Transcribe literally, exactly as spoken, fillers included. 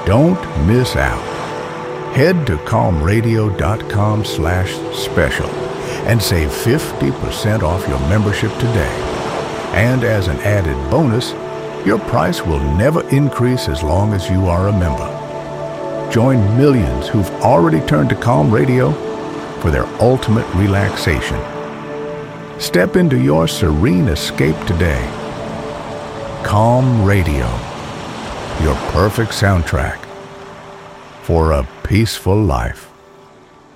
Don't miss out. Head to calm radio dot com slash special and save fifty percent off your membership today. And as an added bonus, your price will never increase as long as you are a member. Join millions who've already turned to Calm Radio for their ultimate relaxation. Step into your serene escape today. Calm Radio, your perfect soundtrack for a peaceful life.